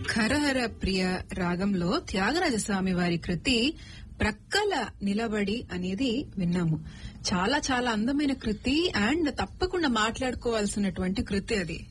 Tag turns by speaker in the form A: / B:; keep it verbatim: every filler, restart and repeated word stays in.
A: హరహర ప్రియ రాగంలో త్యాగరాజస్వామి వారి కృతి ప్రక్కల నిలబడి అనేది విన్నాము. చాలా చాలా అందమైన కృతి అండ్ తప్పకుండా మాట్లాడుకోవాల్సినటువంటి కృతి అది.